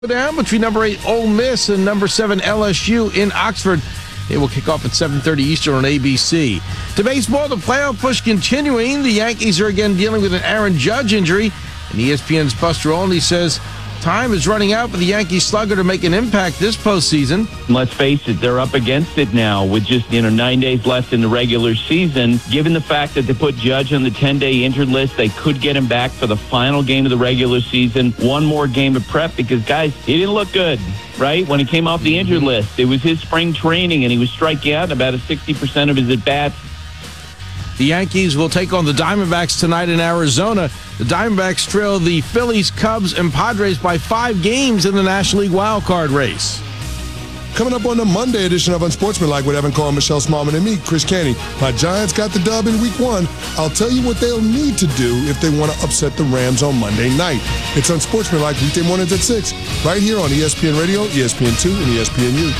Down between number 8 Ole Miss and number 7 LSU in Oxford. It will kick off at 7:30 Eastern on ABC. To baseball, the playoff push continuing. The Yankees are again dealing with an Aaron Judge injury, and ESPN's Buster Olney says time is running out for the Yankees slugger to make an impact this postseason. Let's face it, they're up against it now with just 9 days left in the regular season. Given the fact that they put Judge on the 10-day injured list, they could get him back for the final game of the regular season. One more game of prep because, guys, he didn't look good, right? When he came off the injured list, it was his spring training, and he was striking out in about 60% of his at-bats. The Yankees will take on the Diamondbacks tonight in Arizona. The Diamondbacks trail the Phillies, Cubs, and Padres by 5 games in the National League wildcard race. Coming up on the Monday edition of Unsportsmanlike with Evan Carr, Michelle Smallman, and me, Chris Canty. My Giants got the dub in Week 1. I'll tell you what they'll need to do if they want to upset the Rams on Monday night. It's Unsportsmanlike weekday mornings at 6, right here on ESPN Radio, ESPN2, and ESPNU.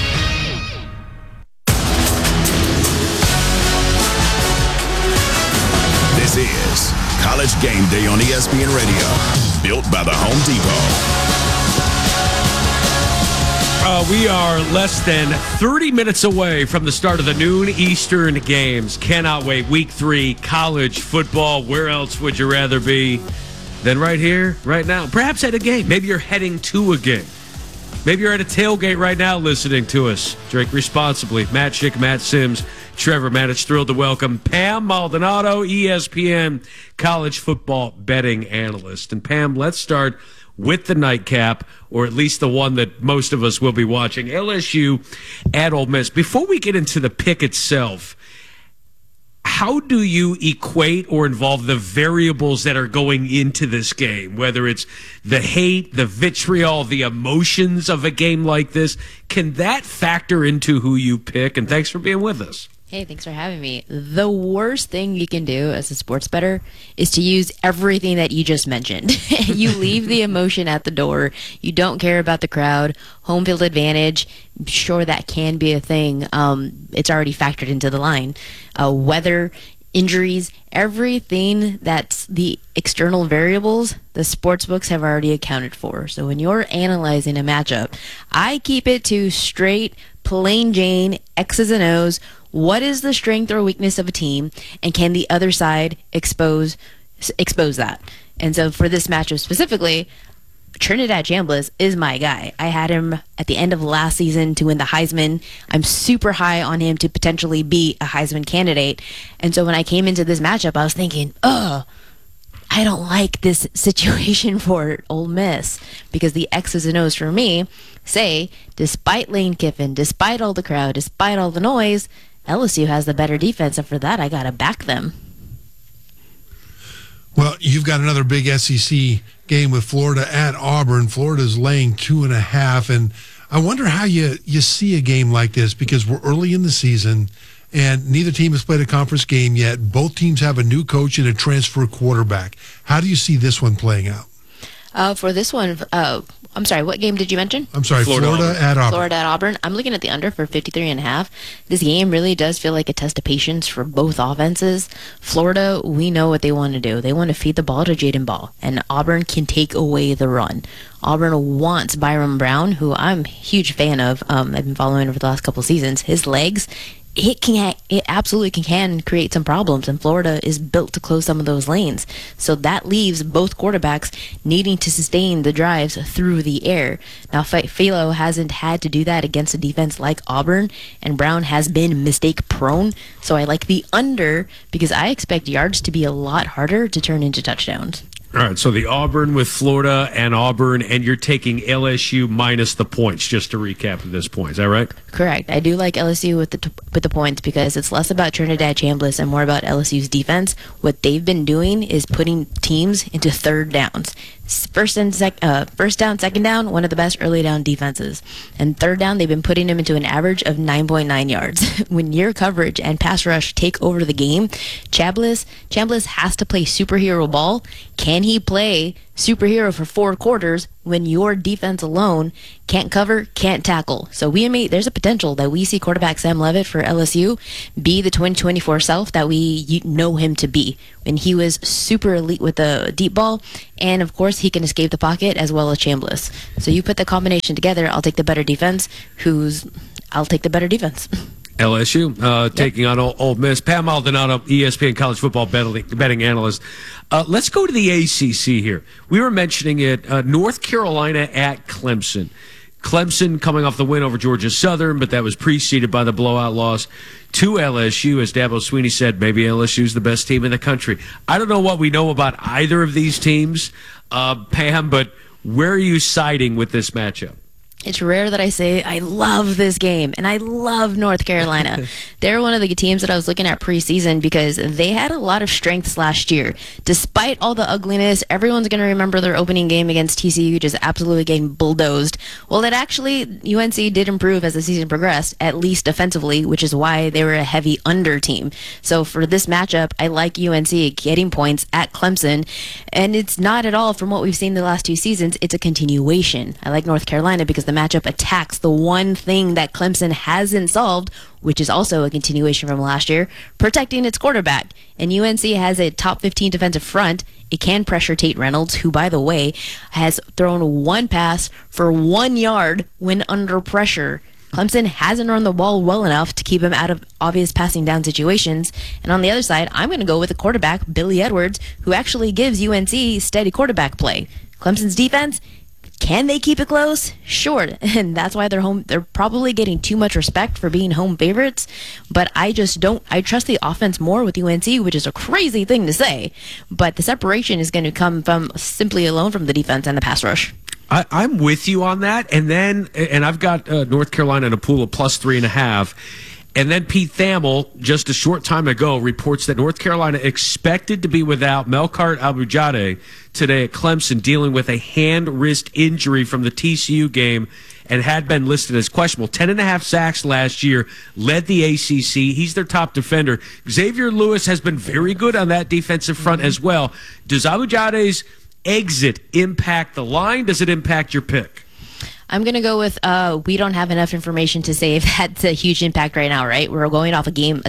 This is College Game Day on ESPN Radio, built by the Home Depot. We are less than 30 minutes away from the start of the noon Eastern games. Cannot wait. Week 3, college football. Where else would you rather be than right here, right now? Perhaps at a game. Maybe you're heading to a game. Maybe you're at a tailgate right now listening to us. Drink responsibly. Matt Schick, Matt Sims, Trevor Maddich. Thrilled to welcome Pam Maldonado, ESPN college football betting analyst. And Pam, let's start with the nightcap, or at least the one that most of us will be watching. LSU at Ole Miss. Before we get into the pick itself, how do you equate or involve the variables that are going into this game? Whether it's the hate, the vitriol, the emotions of a game like this, can that factor into who you pick? And thanks for being with us. Hey, thanks for having me. The worst thing you can do as a sports bettor is to use everything that you just mentioned. You leave the emotion at the door. You don't care about the crowd. Home field advantage, sure, that can be a thing. It's already factored into the line. Weather, injuries, everything that's the external variables, the sports books have already accounted for. So when you're analyzing a matchup, I keep it to straight, plain Jane, X's and O's. What is the strength or weakness of a team, and can the other side expose that? And so for this matchup specifically, Trinidad Chambliss is my guy. I had him at the end of last season to win the Heisman. I'm super high on him to potentially be a Heisman candidate. And so when I came into this matchup, I was thinking, I don't like this situation for Ole Miss, because the X's and O's for me say, despite Lane Kiffin, despite all the crowd, despite all the noise, LSU has the better defense, and for that, I got to back them. Well, you've got another big SEC game with Florida at Auburn. Florida's laying 2.5, and I wonder how you see a game like this, because we're early in the season, and neither team has played a conference game yet. Both teams have a new coach and a transfer quarterback. How do you see this one playing out? For this one, I'm sorry, what game did you mention? I'm sorry, Florida at Auburn. Florida at Auburn. I'm looking at the under for 53.5. This game really does feel like a test of patience for both offenses. Florida, we know what they want to do. They want to feed the ball to Jaden Ball, and Auburn can take away the run. Auburn wants Byron Brown, who I'm a huge fan of. I've been following over the last couple seasons. His legs, it absolutely can create some problems, and Florida is built to close some of those lanes. So that leaves both quarterbacks needing to sustain the drives through the air. Now, Philo hasn't had to do that against a defense like Auburn, and Brown has been mistake prone. So I like the under, because I expect yards to be a lot harder to turn into touchdowns. All right, so the Auburn with Florida and Auburn, and you're taking LSU minus the points, just to recap at this point. Is that right? Correct. I do like LSU with the points, because it's less about Trinidad Chambliss and more about LSU's defense. What they've been doing is putting teams into third downs. First down, second down, one of the best early down defenses. And third down, they've been putting them into an average of 9.9 yards. When your coverage and pass rush take over the game, Chambliss has to play superhero ball. Can he play superhero for 4 quarters when your defense alone can't cover, can't tackle. So there's a potential that we see quarterback Sam Levitt for LSU be the 2024 self that we know him to be. And he was super elite with the deep ball, and of course he can escape the pocket as well as Chambliss. So you put the combination together, I'll take the better defense. I'll take the better defense. LSU taking on Ole Miss. Pam Maldonado, ESPN college football betting analyst. Let's go to the ACC here. We were mentioning it. North Carolina at Clemson. Clemson coming off the win over Georgia Southern, but that was preceded by the blowout loss to LSU. As Dabo Swinney said, maybe LSU's the best team in the country. I don't know what we know about either of these teams, Pam, but where are you siding with this matchup? It's rare that I say I love this game, and I love North Carolina. They're one of the teams that I was looking at preseason because they had a lot of strengths last year. Despite all the ugliness, everyone's going to remember their opening game against TCU just absolutely getting bulldozed. Well, that actually, UNC did improve as the season progressed, at least defensively, which is why they were a heavy under team. So for this matchup, I like UNC getting points at Clemson, and it's not at all from what we've seen the last 2 seasons. It's a continuation. I like North Carolina because the matchup attacks the one thing that Clemson hasn't solved, which is also a continuation from last year, protecting its quarterback. And UNC has a top 15 defensive front. It can pressure Tate Reynolds, who, by the way, has thrown 1 pass for 1 yard when under pressure. Clemson hasn't run the ball well enough to keep him out of obvious passing down situations. And on the other side, I'm going to go with the quarterback, Billy Edwards, who actually gives UNC steady quarterback play. Clemson's defense, can they keep it close? Sure, and that's why they're probably getting too much respect for being home favorites, but I trust the offense more with UNC, which is a crazy thing to say, but the separation is going to come from simply alone from the defense and the pass rush. I'm with you on that, and I've got North Carolina in a pool of +3.5. And then Pete Thamel, just a short time ago, reports that North Carolina expected to be without Melkart Abujade today at Clemson, dealing with a hand-wrist injury from the TCU game and had been listed as questionable. 10.5 sacks last year, led the ACC. He's their top defender. Xavier Lewis has been very good on that defensive front as well. Does Abujade's exit impact the line? Does it impact your pick? I'm going to go with we don't have enough information to say if that's a huge impact right now, right? We're going off a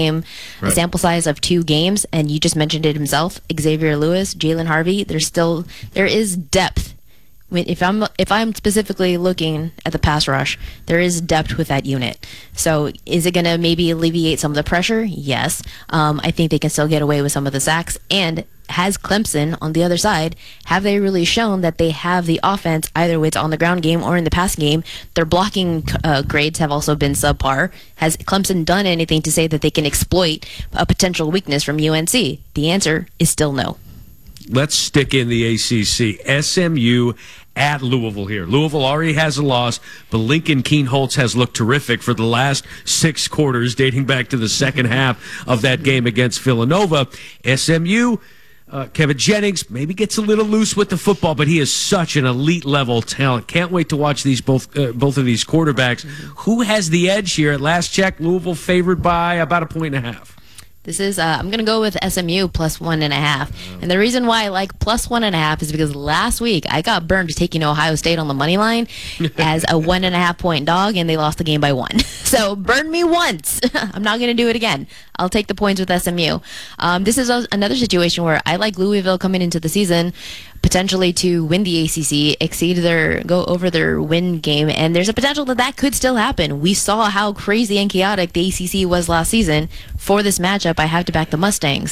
sample size of 2 games, and you just mentioned it himself, Xavier Lewis, Jalen Harvey. There is depth. If I'm specifically looking at the pass rush, there is depth with that unit. So is it going to maybe alleviate some of the pressure? Yes. I think they can still get away with some of the sacks. And has Clemson, on the other side, have they really shown that they have the offense, either it's on the ground game or in the pass game? Their blocking grades have also been subpar. Has Clemson done anything to say that they can exploit a potential weakness from UNC? The answer is still no. Let's stick in the ACC. SMU at Louisville here. Louisville already has a loss, but Lincoln Keen-Holtz has looked terrific for the last 6 quarters, dating back to the second half of that game against Villanova. SMU, Kevin Jennings maybe gets a little loose with the football, but he is such an elite level talent. Can't wait to watch these both of these quarterbacks. Who has the edge here? At last check, Louisville favored by about 1.5. This is, I'm going to go with SMU +1.5. And the reason why I like +1.5 is because last week I got burned taking Ohio State on the money line as a 1.5 point dog, and they lost the game by 1. So burn me once. I'm not going to do it again. I'll take the points with SMU. This is another situation where I like Louisville coming into the season potentially to win the ACC, go over their win game, and there's a potential that could still happen. We saw how crazy and chaotic the ACC was last season. For this matchup, I have to back the Mustangs.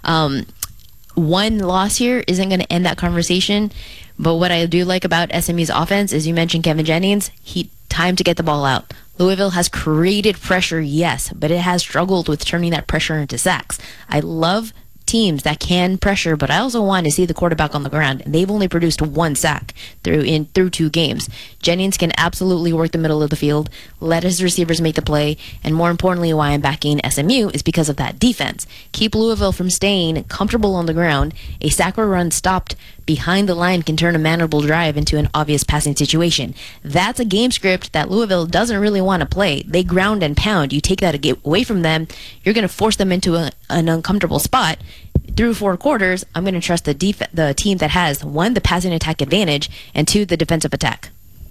One loss here isn't going to end that conversation, but what I do like about SMU's offense is, you mentioned Kevin Jennings, time to get the ball out. Louisville has created pressure, yes, but it has struggled with turning that pressure into sacks. I love teams that can pressure, but I also want to see the quarterback on the ground, and they've only produced 1 sack through 2 games. Jennings can absolutely work the middle of the field, let his receivers make the play, and more importantly, why I'm backing SMU is because of that defense. Keep Louisville from staying comfortable on the ground. A sack or run stopped behind the line can turn a manageable drive into an obvious passing situation. That's a game script that Louisville doesn't really want to play. They ground and pound. You take that away from them, you're going to force them into an uncomfortable spot. Through 4 quarters, I'm going to trust the team that has, 1, the passing attack advantage, and 2, the defensive attack.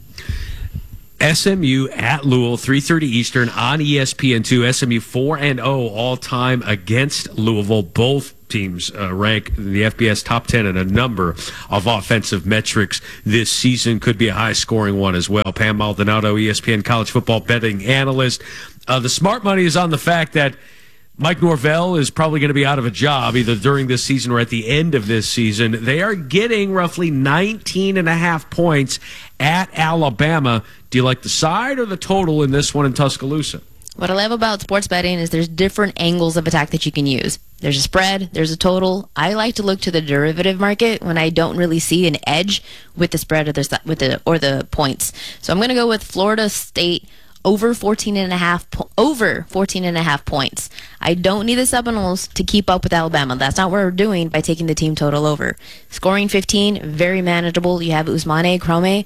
SMU at Louisville, 3:30 Eastern on ESPN2. SMU 4-0 all-time against Louisville. Both teams rank the FBS top 10 in a number of offensive metrics this season. Could be a high-scoring one as well. Pam Maldonado, ESPN college football betting analyst. The smart money is on the fact that Mike Norvell is probably going to be out of a job either during this season or at the end of this season. They are getting roughly 19.5 points at Alabama. Do you like the side or the total in this one in Tuscaloosa? What I love about sports betting is there's different angles of attack that you can use. There's a spread, there's a total. I like to look to the derivative market when I don't really see an edge with the spread or the points. So I'm going to go with Florida State over 14.5 points. I don't need the Seminoles to keep up with Alabama. That's not what we're doing by taking the team total over. Scoring 15, very manageable. You have Ousmane Kromah.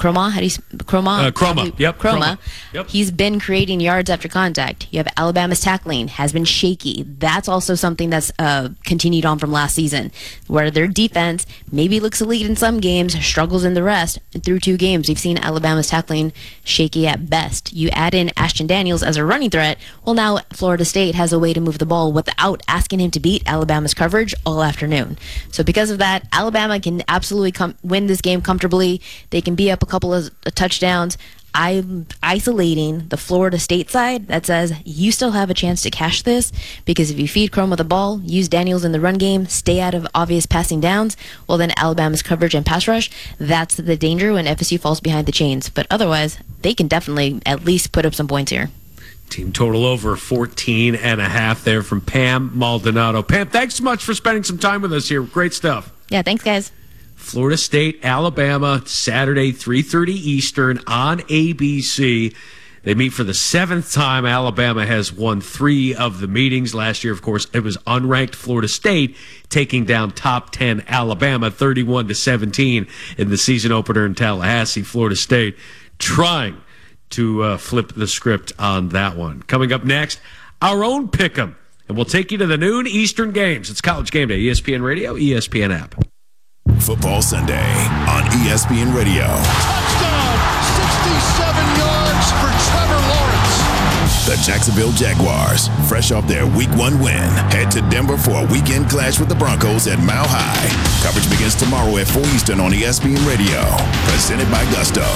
Yep. He's been creating yards after contact. You have Alabama's tackling has been shaky. That's also something that's continued on from last season, where their defense maybe looks elite in some games, struggles in the rest. And through 2 games, we've seen Alabama's tackling shaky at best. You add in Ashton Daniels as a running threat. Well, now Florida State has a way to move the ball without asking him to beat Alabama's coverage all afternoon. So because of that, Alabama can absolutely win this game comfortably. They can be up a couple of touchdowns. I'm isolating the Florida State side that says you still have a chance to cash this, because if you feed Kromah the ball, use Daniels in the run game, stay out of obvious passing downs, well then Alabama's coverage and pass rush, that's the danger when FSU falls behind the chains. But otherwise, they can definitely at least put up some points here. Team total over 14.5 there from Pam Maldonado. Pam, thanks so much for spending some time with us here. Great stuff. Yeah, thanks guys. Florida State, Alabama, Saturday, 3:30 Eastern on ABC. They meet for the 7th time. Alabama has won 3 of the meetings. Last year, of course, it was unranked Florida State taking down top 10 Alabama 31-17 in the season opener in Tallahassee. Florida State trying to flip the script on that one. Coming up next, our own pick'em, and we'll take you to the noon Eastern games. It's College Game Day, ESPN Radio, ESPN app. Football Sunday on ESPN Radio. Touchdown! 67 yards for Trevor Lawrence. The Jacksonville Jaguars, fresh off their Week 1 win, head to Denver for a weekend clash with the Broncos at Mile High. Coverage begins tomorrow at 4 Eastern on ESPN Radio. Presented by Gusto.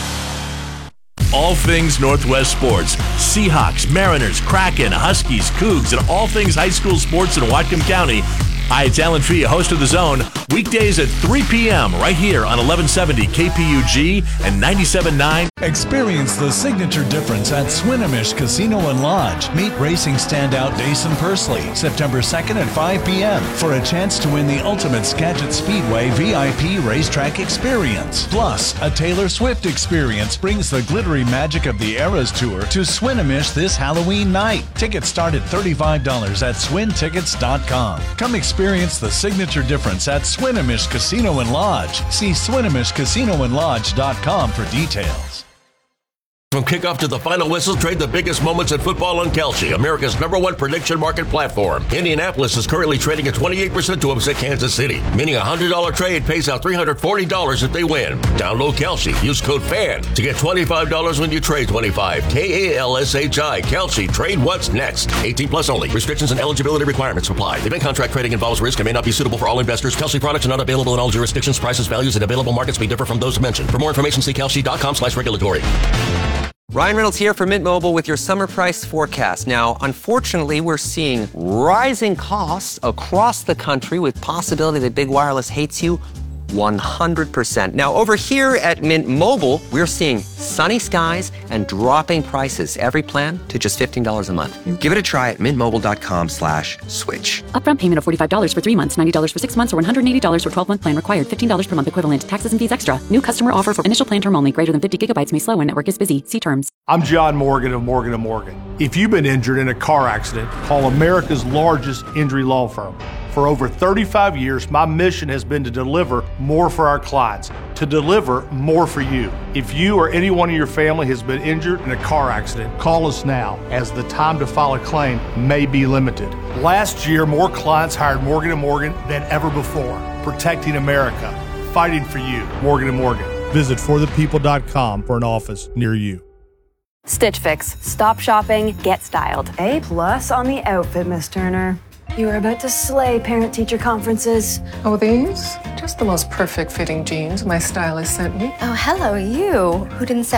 All things Northwest sports. Seahawks, Mariners, Kraken, Huskies, Cougs, and all things high school sports in Whatcom County. Hi, it's Alan Tria, host of The Zone. Weekdays at 3 p.m. right here on 1170 KPUG and 97.9. Experience the signature difference at Swinomish Casino and Lodge. Meet racing standout Dason Pursley September 2nd at 5 p.m. for a chance to win the ultimate Skagit Speedway VIP racetrack experience. Plus, a Taylor Swift experience brings the glittery magic of the Eras Tour to Swinomish this Halloween night. Tickets start at $35 at swintickets.com. Come experience the signature difference at Swinomish Casino and Lodge. See SwinomishCasinoandLodge.com for details. From kickoff to the final whistle, trade the biggest moments in football on Kalshi, America's #1 prediction market platform. Indianapolis is currently trading at 28% to upset Kansas City, meaning a $100 trade pays out $340 if they win. Download Kalshi. Use code FAN to get $25 when you trade 25. KALSHI. Kalshi. Trade what's next. 18 plus only. Restrictions and eligibility requirements apply. Event contract trading involves risk and may not be suitable for all investors. Kalshi products are not available in all jurisdictions. Prices, values, and available markets may differ from those mentioned. For more information, see kalshi.com/regulatory. Ryan Reynolds here for Mint Mobile with your summer price forecast. Now, unfortunately, we're seeing rising costs across the country with possibility that big wireless hates you 100%. Now, over here at Mint Mobile, we're seeing sunny skies and dropping prices. Every plan to just $15 a month. Give it a try at mintmobile.com/switch. Upfront payment of $45 for 3 months, $90 for 6 months, or $180 for 12-month plan required. $15 per month equivalent. Taxes and fees extra. New customer offer for initial plan term only. Greater than 50 gigabytes may slow when network is busy. See terms. I'm John Morgan of Morgan & Morgan. If you've been injured in a car accident, call America's largest injury law firm. For over 35 years, my mission has been to deliver more for our clients, to deliver more for you. If you or anyone in your family has been injured in a car accident, call us now, as the time to file a claim may be limited. Last year, more clients hired Morgan & Morgan than ever before, protecting America, fighting for you. Morgan & Morgan. Visit forthepeople.com for an office near you. Stitch Fix. Stop shopping, get styled. A+ on the outfit, Miss Turner. You are about to slay parent-teacher conferences. Oh, these? Just the most perfect fitting jeans my stylist sent me. Oh, hello, you. Who didn't set